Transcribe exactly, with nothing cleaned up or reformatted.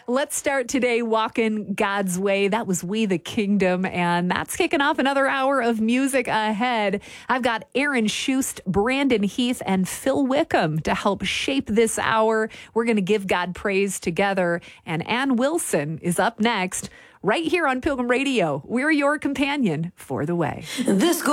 Let's start today walking God's way. That was We the Kingdom, and that's kicking off another hour of music ahead. I've got Aaron Schust, Brandon Heath, and Phil Wickham to help shape this hour. We're going to give God praise together, and Ann Wilson is up next right here on Pilgrim Radio. We're your companion for the way. This